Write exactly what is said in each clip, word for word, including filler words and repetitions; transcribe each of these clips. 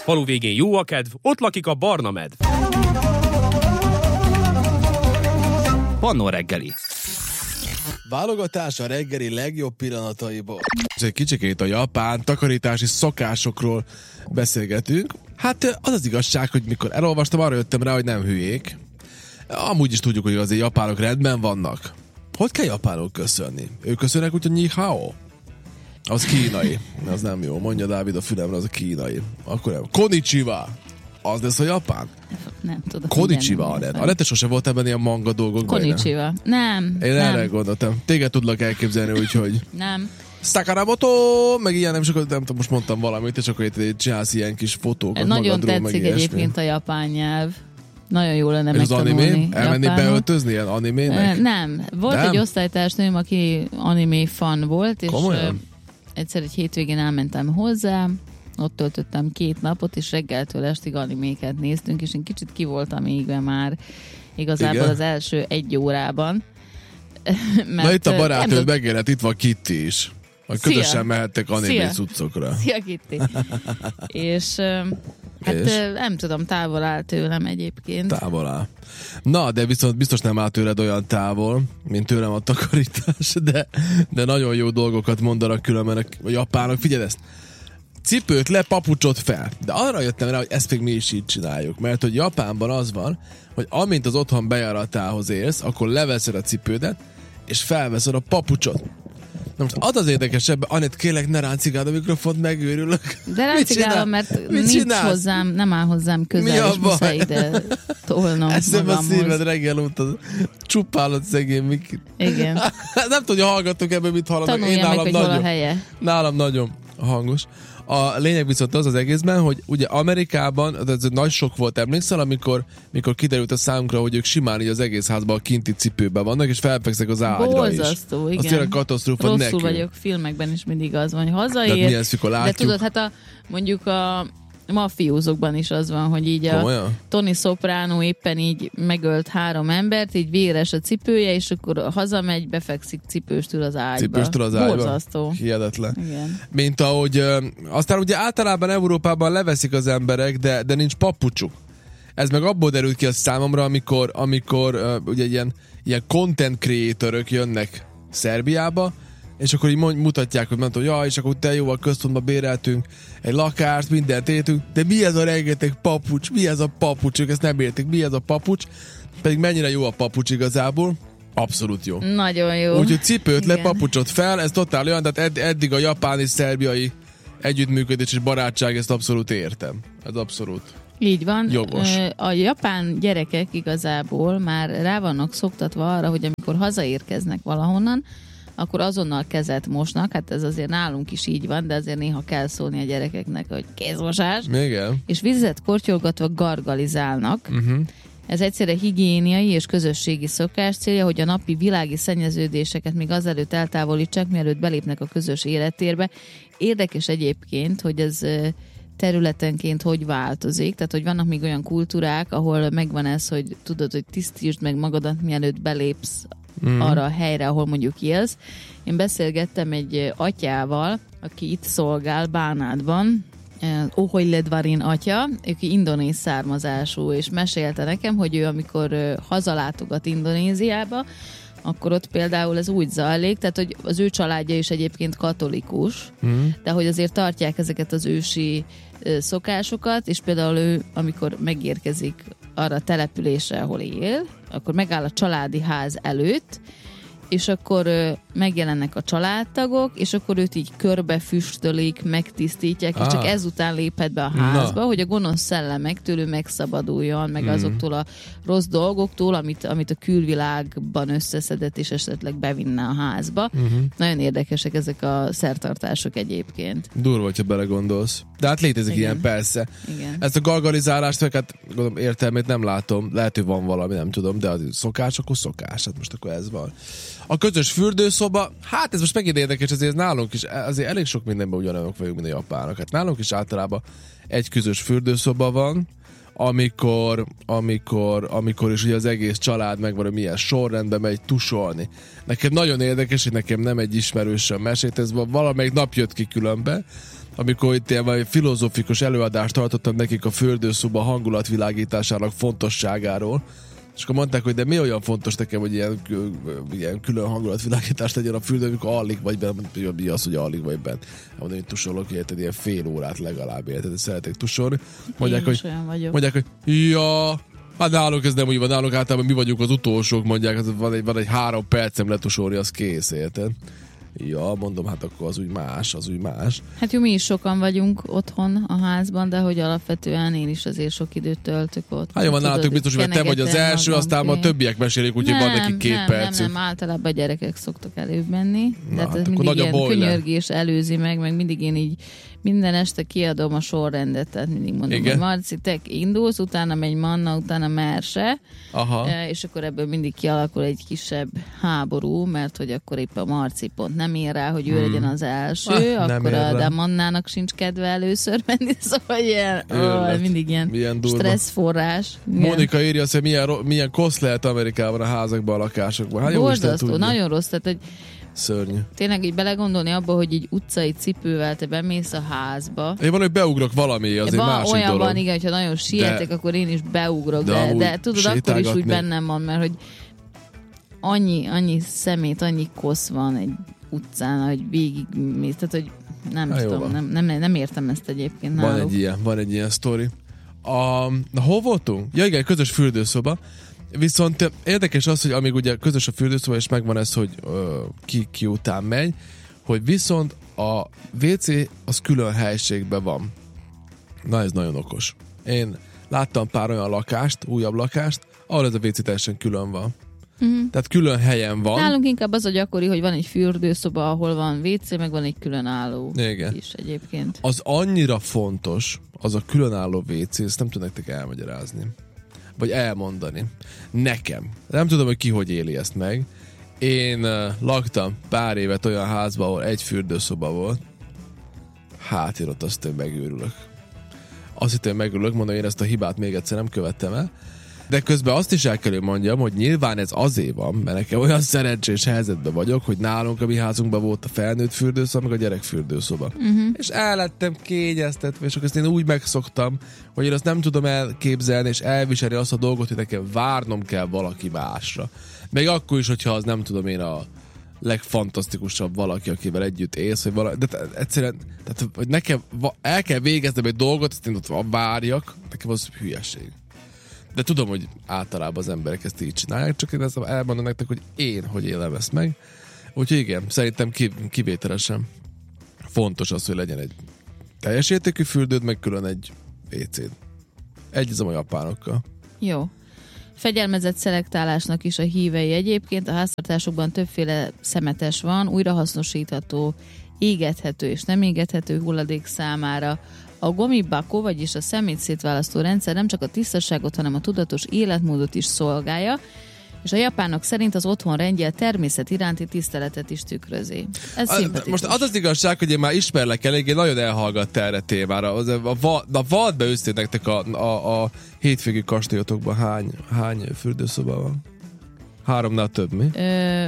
Falu végén jó a kedv, ott lakik a barna medv. Pannó reggeli. Válogatás a reggeli legjobb pillanataiból. És egy kicsikét a japán takarítási szokásokról beszélgetünk. Hát az az igazság, hogy mikor elolvastam, arra jöttem rá, hogy nem hülyék. Amúgy is tudjuk, hogy azért japánok rendben vannak. Hogy kell japánok köszönni? Ők köszönnek úgy, hogy ni hao? Az kínai. Az nem jó. Mondja Dávid a fülemre, az a kínai. Akkor nem. Konnichiwa. Az lesz a japán? Nem tudom. Konnichiwa, Anett. Anett, te sose voltál benne ilyen manga dolgokban? Konnichiwa. Nem. Én nem. erre gondoltam. Téged tudlak elképzelni, úgyhogy... Nem. Sakaramoto! Meg ilyen, nem sokat, nem tudom, most mondtam valamit, és akkor itt csinálsz ilyen kis fotókat Nagyon magadról, tetszik meg egyébként a japán nyelv. Nagyon jó lenne és az megtanulni. animé? Elmenni beöltözni ilyen animének? Nem. Volt nem? egy osztálytársnőm, aki animé fan volt, és komolyan? egyszer egy hétvégén elmentem hozzá, ott töltöttem két napot, és reggeltől estig animéket néztünk, és én kicsit ki voltam égve már igazából igen? Az első egy órában. Na itt a barátod megjelent, itt van Kitty is. Majd Szia. Közösen mehettek animé cuccokra. Szia Kitty! és hát és? nem tudom, távol áll tőlem egyébként. Távol áll. Na, de viszont biztos nem áll tőled olyan távol, mint tőlem a takarítás, de, de nagyon jó dolgokat mondanak különben a japánok. Figyelj ezt! Cipőt le, papucsot fel. De arra jöttem rá, hogy ezt még mi is így csináljuk. Mert hogy Japánban az van, hogy amint az otthon bejáratához érsz, akkor leveszed a cipődet, és felveszed a papucsot. Na most az az érdekesebb, Anett, kérlek, ne ráncigáld a mikrofont, megőrülök. De ráncigálom, mert nincs csinálsz? hozzám, nem áll hozzám közel, és muszáj ide tolnom eszem magamhoz. a szíved reggel óta, csupálod szegény Mikit. Igen. Nem tudom, hogy hallgatok ebben, mit hallanak. Tanulja Én nálam meg, hogy nagyon, hol a helye. Nálam nagyon hangos. A lényeg viszont az az egészben, hogy ugye Amerikában, ez nagy sok volt, emlékszel, amikor, amikor kiderült a számunkra, hogy ők simán így az egész házban a kinti cipőben vannak, és felfekszek az ágyra Borzasztó, is. igen. Az tényleg katasztrófa Rosszul nekünk. vagyok, filmekben is mindig az van, hogy hazaér. De, de tudod, hát a, mondjuk a mafiózókban is az van, hogy így a komolyan? Tony Soprano éppen így megölt három embert, így véres a cipője, és akkor hazamegy, befekszik cipőstől az ágyba. Cipőstől az ágyba? Borzasztó. Hihetetlen. Igen. Mint ahogy, aztán ugye általában Európában leveszik az emberek, de, de nincs papucsuk. Ez meg abból derült ki a számomra, amikor, amikor uh, ugye ilyen, ilyen content creatorök jönnek Szerbiába, és akkor így mutatják, hogy mondta, hogy ja, és akkor te jó, a központba béreltünk egy lakást, mindent éltünk, de mi ez a rengeteg papucs, mi ez a papucs, ők ezt nem értik, mi ez a papucs, pedig mennyire jó a papucs igazából, abszolút jó. Nagyon jó. Úgyhogy cipőt igen. le, papucsot fel, ez totál olyan, tehát edd- eddig a japán és szerbiai együttműködés és barátság, ezt abszolút értem. Ez abszolút így van. Jogos. A japán gyerekek igazából már rá vannak szoktatva arra, hogy amikor hazaérkeznek valahonnan, akkor azonnal kezet mosnak, hát ez azért nálunk is így van, de azért néha kell szólni a gyerekeknek, hogy kézmosás. igen. És vizet kortyolgatva gargalizálnak. Uh-huh. Ez egyszerre higiéniai és közösségi szokás, célja, hogy a napi világi szennyeződéseket még azelőtt eltávolítsák, mielőtt belépnek a közös élettérbe. Érdekes egyébként, hogy ez területenként hogy változik, tehát hogy vannak még olyan kultúrák, ahol megvan ez, hogy tudod, hogy tisztítsd meg magadat, mielőtt belépsz mm. arra a helyre, ahol mondjuk élsz. Én beszélgettem egy atyával, aki itt szolgál Bánátban, Ohoy Ledvarin atya, aki indonéz származású, és mesélte nekem, hogy ő amikor hazalátogat Indonéziába, akkor ott például ez úgy zajlik, tehát hogy az ő családja is egyébként katolikus, mm. de hogy azért tartják ezeket az ősi szokásokat, és például ő, amikor megérkezik arra a településre, ahol él, akkor megáll a családi ház előtt, és akkor ö, megjelennek a családtagok, és akkor őt így körbefüstölik, megtisztítják, ah. és csak ezután léphet be a házba, Na. hogy a gonosz szellemek tőle megszabaduljon, meg mm. azoktól a rossz dolgoktól, amit, amit a külvilágban összeszedett, és esetleg bevinne a házba. Mm-hmm. Nagyon érdekesek ezek a szertartások egyébként. Durva, hogyha belegondolsz. De hát létezik Igen. ilyen, persze. Igen. Ezt a gargarizálást, meg hát gondolom, értelmét nem látom. Lehet, hogy van valami, nem tudom, de az szokás, akkor szokás. Hát most akkor ez van. A közös fürdőszoba, hát ez most megint érdekes, ezért nálunk is, azért elég sok mindenben ugyanolyanok vagyunk, mint a japánok. Hát nálunk is általában egy közös fürdőszoba van, amikor, amikor, amikor is ugye az egész család megvan, hogy milyen sorrendben megy tusolni. Nekem nagyon érdekes, hogy nekem nem egy ismerősöm mesélt, ez valamelyik nap jött ki különben, amikor itt ilyen filozófikus előadást tartottam nekik a fürdőszoba hangulatvilágításának fontosságáról, és akkor mondták, hogy de mi olyan fontos nekem, hogy ilyen, ilyen külön hangulatvilágítást legyen a fürdő, amikor alig vagy benne, hogy mi az, hogy alig vagy benne. Mondom, hogy tusolok, érted, ilyen fél órát legalább, érted, szeretek tusolni. Mondják, hogy, mondják, hogy ja, hát nálunk ez nem úgy van, nálunk általában mi vagyunk az utolsók, mondják, van egy, van egy három percem letusolni, az kész, érted? Ja, mondom, hát akkor az úgy más, az úgy más. Hát jó, mi is sokan vagyunk otthon a házban, de hogy alapvetően én is azért sok időt töltök ott. Hát jó, van nálatok biztos, hogy te vagy az első, aztán a többiek mesélik, úgyhogy van neki két nem, percük. Nem, nem, általában a gyerekek szoktak előbb menni. Na, de hát hát ez mindig ilyen boiler. könyörgés előzi meg, meg mindig én így minden este kiadom a sorrendet, tehát mindig mondom, igen? hogy Marci, te indulsz, utána megy Manna, utána Merse, aha. és akkor ebből mindig kialakul egy kisebb háború, mert hogy akkor épp a Marci pont nem ér rá, hogy ő hmm. legyen az első, ah, akkor a de Mannának sincs kedve először menni, szóval ilyen, ó, mindig ilyen stresszforrás. Mónika írja azt, hogy milyen, milyen kosz lehet Amerikában a házakban, a lakásokban. Hát borzasztó, nagyon rossz, tehát hogy szörnyű. Tényleg így belegondolni abba, hogy így utcai cipővel te bemész a házba. Én van, hogy beugrok valami, az van, egy másik olyan dolog. Van, igen, hogyha nagyon sietek, de, akkor én is beugrok, de, de, de tudod, akkor is úgy bennem van, mert hogy annyi, annyi szemét, annyi kosz van egy utcán, hogy végig mész, tehát hogy nem ha, tudom, nem, nem, nem értem ezt egyébként náluk. Van egy ilyen, van egy ilyen sztori. A, na, hol voltunk? Ja igen, közös fürdőszoba. Viszont érdekes az, hogy amíg ugye közös a fürdőszoba, és megvan ez, hogy ö, ki, ki után megy, hogy viszont a vé cé az külön helységben van. Na ez nagyon okos. Én láttam pár olyan lakást, újabb lakást, ahol ez a vé cé teljesen külön van. Mm-hmm. Tehát külön helyen van. Nálunk inkább az a gyakori, hogy van egy fürdőszoba, ahol van vé cé, meg van egy különálló igen. is egyébként. Az annyira fontos, az a különálló vé cé, ezt nem tudom nektek elmagyarázni. Vagy elmondani. Nekem. Nem tudom, hogy ki hogy éli ezt meg. Én uh, laktam pár évet olyan házban, ahol egy fürdőszoba volt. Hát én ott azt én megőrülök. Azt hittem, hogy megőrülök, mondom, én ezt a hibát még egyszer nem követtem el. De közben azt is el kell mondjam, hogy nyilván ez azért van, mert nekem olyan szerencsés helyzetben vagyok, hogy nálunk a mi házunkban volt a felnőtt fürdőszoba, meg a gyerek fürdőszoba. Uh-huh. És el lettem kényeztetve, és akkor ezt én úgy megszoktam, hogy én azt nem tudom elképzelni, és elviselni azt a dolgot, hogy nekem várnom kell valaki másra. Még akkor is, hogyha az nem tudom én a legfantasztikusabb valaki, akivel együtt élsz, vagy valaki, de t- egyszerűen, tehát, hogy nekem el kell végeznem egy dolgot, azt én ott várjak, nekem az hülyeség. De tudom, hogy általában az emberek ezt így csinálják, csak én ezt elmondom nektek, hogy én hogy élem ezt meg. Úgyhogy igen, szerintem kivételesen fontos az, hogy legyen egy teljes értékű fürdőd, meg külön egy vé céd. Egyezem a japánokkal. Jó. Fegyelmezett szelektálásnak is a hívei egyébként. A háztartásokban többféle szemetes van, újrahasznosítható, égethető és nem égethető hulladék számára. A gomibako, vagyis a szemétszétválasztó rendszer nem csak a tisztaságot, hanem a tudatos életmódot is szolgálja, és a japánok szerint az otthonrendje a természet iránti tiszteletet is tükrözi. Ez a, szimpatikus. Most az az igazság, hogy én már ismerlek eléggé, nagyon elhallgatt erre témára. A, a, a, a vad be össze nektek a, a, a hétvégi kastélyotokban hány, hány fürdőszoba van? Háromnál több, mi? Ö,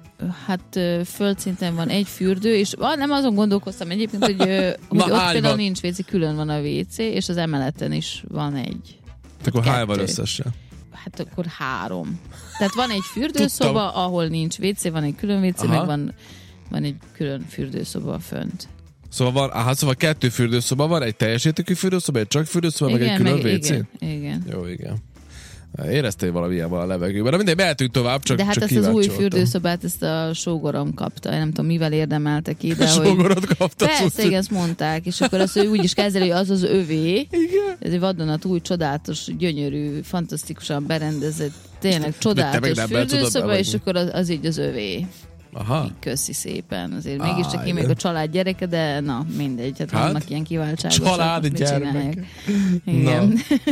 hát földszinten van egy fürdő, és nem azon gondolkoztam egyébként, hogy, hogy ott például van? Nincs vé cé, külön van a vé cé, és az emeleten is van egy. Akkor hány van összesen? Hát akkor három. Tehát van egy fürdőszoba, tudtam. Ahol nincs vé cé, van egy külön vé cé, aha. Meg van, van egy külön fürdőszoba fönt. Szóval van, aha, szóval kettő fürdőszoba van, egy teljes értékű fürdőszoba, egy csak fürdőszoba, igen, meg egy külön meg, vé cé? Igen, igen. Jó, igen. Éreztél valamilyen van a levegőben. De mindegy, mehetünk tovább, csak de hát csak ezt az új fürdőszobát, ezt a sógorom kapta. Én nem tudom, mivel érdemelte ki, de hogy... Sógorod kapta? Persze, igen, ezt mondták, és akkor azt ő úgy is kezeli, hogy az az övé. Igen. Ez egy vadonat új, csodálatos, gyönyörű, fantasztikusan berendezett, tényleg csodálatos fürdőszoba, és akkor az, az így az övé. Aha. Köszi szépen. Azért ah, mégiscsak én még a család gyereke, de na, mindegy. Hát, hát vannak ilyen kiváltságosak. Családi gyermek. Igen.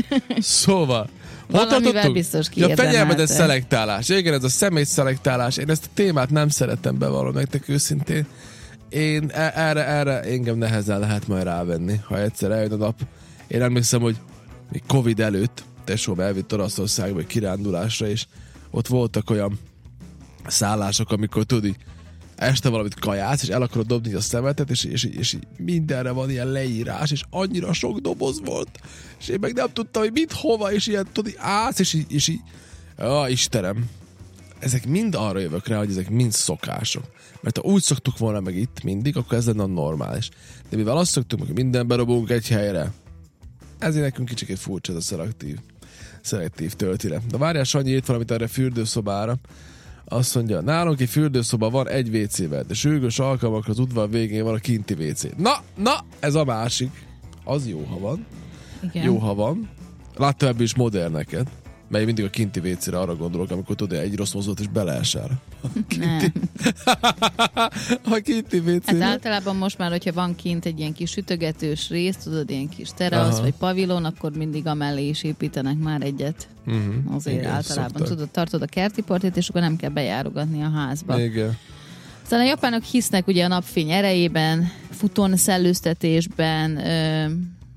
Szóval valamivel biztos kiérdemelte. Ja, fegyelmezett szelektálás. Igen, ez a személy szelektálás. Én ezt a témát nem szeretem bevallom nektek őszintén. Én erre, erre engem nehezen lehet majd rávenni, ha egyszer eljön a nap. Én emlékszem, hogy még Covid előtt tesóm elvitt Oroszországba egy kirándulásra, és ott voltak olyan szállások, amikor tudod, este valamit kajálsz, és el akarod dobni a szemetet, és, és, és, és mindenre van ilyen leírás, és annyira sok doboz volt, és én meg nem tudtam, hogy mit, hova, és ilyen tudod, állsz, és így, és így ó, Istenem, ezek mind arra jövök rá, hogy ezek mind szokások. Mert ha úgy szoktuk volna meg itt mindig, akkor ez lenne a normális. De mivel azt szoktuk, hogy minden berobunk egy helyre, ezért nekünk kicsit furcsa ez a szelektív, szelektív töltire. De várjál, Sanyi írt valamit erre fürdőszobára. Azt mondja, nálunk egy fürdőszoba van egy vécével, de sürgős alkalmakra az udvar végén van a kinti vécé. Na, na, ez a másik. Az jó, ha van. Igen. Jó, ha van. Láttam ebből is moderneket. Mert mindig a kinti vécére arra gondolok, amikor tudod, egy rossz mozdult és beleesel. Nem. A kinti vécére. Hát általában most már, hogyha van kint egy ilyen kis sütögetős rész, tudod, ilyen kis terasz Aha. vagy pavilon, akkor mindig amellé is építenek már egyet. Uh-huh. Azért Igen, általában szoktak. tudod, tartod a kerti partit, és akkor nem kell bejárogatni a házba. Igen. Aztán a japánok hisznek ugye a napfény erejében, futon szellőztetésben, ö,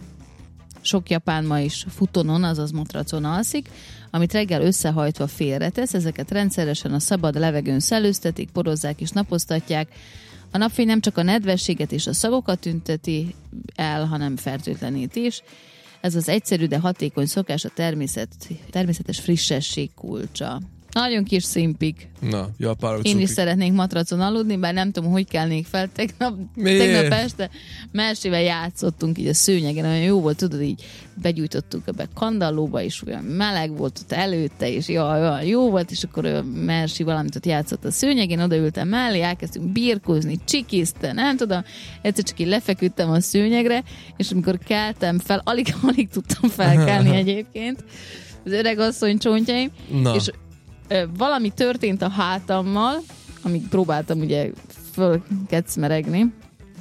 sok japán ma is futonon, azaz matracon alszik, amit reggel összehajtva félretesz, ezeket rendszeresen a szabad levegőn szellőztetik, porozzák és napoztatják. A napfény nem csak a nedvességet és a szagokat tünteti el, hanem fertőtlenít is. Ez az egyszerű, de hatékony szokás a természet, természetes frissesség kulcsa. Nagyon kis szimpik. Na, japánok Én cukik. is szeretnék matracon aludni, bár nem tudom, hogy kelnék fel tegnap, Miért? tegnap este. Mersivel játszottunk így a szőnyegen, olyan jó volt, tudod, így begyújtottuk be kandallóba, és olyan meleg volt ott előtte, és jaj, jaj, jó volt, és akkor ő Mersi valamit ott játszott a szőnyegen, odaültem mellé, elkezdtünk birkózni, csikiszten, nem tudom, egyszer csak így lefeküdtem a szőnyegre, és amikor keltem fel, alig, alig tudtam felkelni egyébként, az öreg asszony csontjaim, Na. és valami történt a hátammal, amíg próbáltam ugye fölkecmeregni,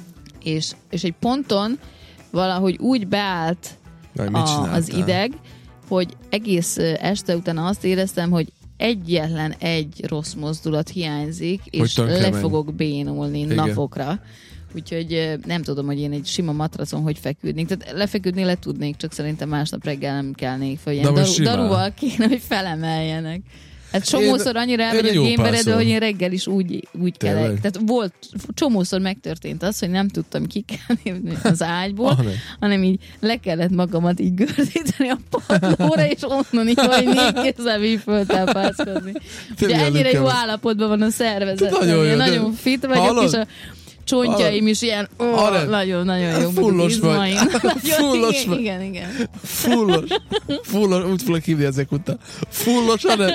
és, és egy ponton valahogy úgy beállt Na, mit a, csináltál? az ideg, hogy egész este utána azt éreztem, hogy egyetlen egy rossz mozdulat hiányzik, és tönkre le menj. fogok bénulni Igen. napokra. Úgyhogy nem tudom, hogy én egy sima matracon hogy feküdnék. Tehát lefeküdni le tudnék, csak szerintem másnap reggel nem kelnék föl. Ilyen De most daru, simán. daruval kéne, hogy felemeljenek. Hát csomószor annyira el én vagyok jó gémberedve, párszor. hogy én reggel is úgy, úgy Tényleg? kelek. Tehát volt, csomószor megtörtént az, hogy nem tudtam kikelni az ágyból, Ah, nem. hanem így le kellett magamat így gördíteni a padlóra, és onnan így, hogy négy kézzel így föltápászkodni. Ugye milyen ennyire jó lükkel- állapotban van a szervezet. Nagyon jó, Nagyon, de- nagyon fit vagyok, Hallod? és a csontjaim is ilyen, ó, Arra- nagyon-nagyon jó. Fullos vagy. Fullos igen, vagy. igen, igen. Fullos. Fullos, úgy fogok hívni ezek után. Fullos, hanem.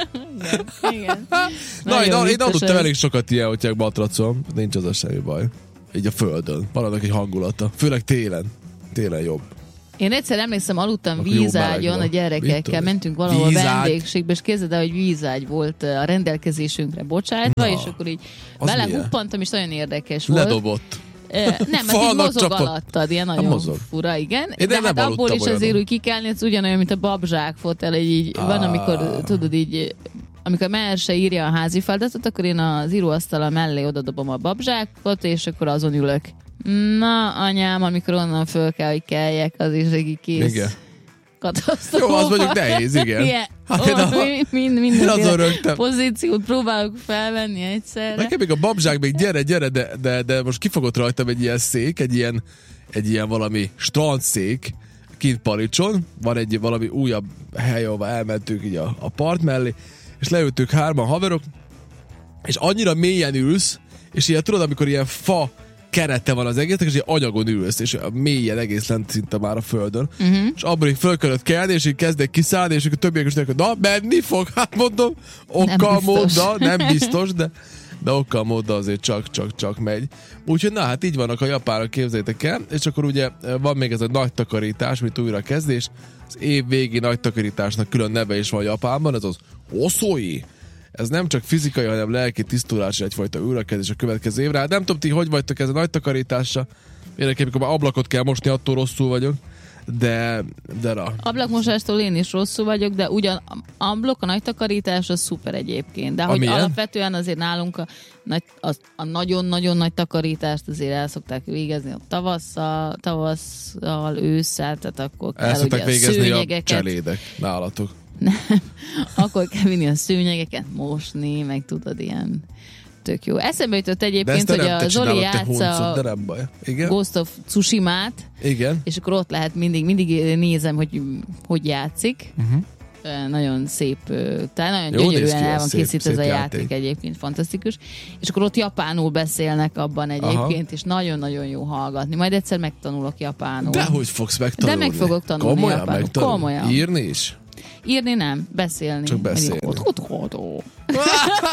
igen. Na, Nagyon én, én vicces aludtam ez. elég sokat ilyen, hogy matracon. Nincs az a semmi baj. Így a földön. Van annak egy hangulata. Főleg télen. Télen jobb. Én egyszer emlékszem, aludtam Akkor jó vízágyon meleg a van. Mit gyerekekkel, tudom? mentünk valahol Vízágy? vendégségbe, és képzeld el, hogy vízágy volt a rendelkezésünkre bocsájtva, Na, és akkor így az milyen? belehuppantam, és nagyon érdekes volt. Ledobott. Eh, Nem, mert így Falnak mozog csapott. alattad, ilyen Ha nagyon mozog. fura, igen. Én De nem hát abból aludtam is olyanon. azért úgy kikelni, ez ugyanolyan, mint a babzsák fotel, így, így van, Ah. amikor tudod így, amikor Merse írja a házi feladatot, akkor én az íróasztala mellé odadobom a babzsákot, és akkor azon ülök. Na, anyám, amikor onnan föl kell, hogy keljek, az is egy kész. Igen. Katasztrófa. Jó, az mondjuk nehéz, igen. Igen. Hát én a- Mind, mind, Én azon mindenféle rögtem. pozíciót próbálok felvenni egyszerre. Nekem még a babzsák még gyere, gyere, de, de, de most kifogott rajtam egy ilyen szék, egy ilyen, egy ilyen valami strandszék kint Paricson. Van egy valami újabb hely, ahova elmentünk így a, a part mellé, és leültünk hárman haverok, és annyira mélyen ülsz, és ilyen tudod, amikor ilyen fa kerete van az egésznek, és ilyen anyagon ülsz, és mélyen egész lent szinte már a földön. Uh-huh. És abból így föl kellett kelni, és így kezdek kiszállni, és akkor többiek is mondják, na, menni fog, hát mondom, okkal móddal, nem biztos, de, de okkal móddal azért csak-csak-csak megy. Úgyhogy na, hát így vannak a japánok, képzeljétek el, és akkor ugye van még ez a nagy takarítás, mint újra kezdés, az év végi nagy takarításnak külön neve is van Japánban, ez az oszói. Ez nem csak fizikai, hanem lelki tisztulás, egyfajta újrakezdés a következő évre. Hát nem tudom, ti hogy vagytok ez a nagy takarítással. Én nekem, amikor már ablakot kell mosni, attól rosszul vagyok. De, de ra. Ablakmosástól én is rosszul vagyok, de ugyan ablak, a nagy takarítás az szuper egyébként. De hogy Amilyen? alapvetően azért nálunk a, nagy, a, a nagyon-nagyon nagy takarítást azért el szokták végezni a tavasszal, tavasszal, ősszel, tehát akkor kell El szokták ugye a végezni a szőnyegeket, cselédek nálatok. akkor kell vinni a szőnyegeket, mosni, meg tudod, ilyen tök jó. Eszembe jutott De egyébként, ezt te hogy nem te a Zoli csinálod, te játsza huncod, de a nem baj. Igen? Ghost of Tsushima-t, Igen. és akkor ott lehet mindig, mindig nézem, hogy hogy játszik. Uh-huh. Nagyon szép, tehát nagyon Jó néz gyönyörűen ki, el ez van szép, készítve ez a szép játék. játék Egyébként, fantasztikus. És akkor ott japánul beszélnek abban egyébként, Aha. és nagyon-nagyon jó hallgatni. Majd egyszer megtanulok japánul. De hogy fogsz megtanulni? De meg fogok tanulni Komolyan japánul. megtanulni? Komolyan. Írni is? Írni nem, beszélni. Csak beszélni. Mondjuk,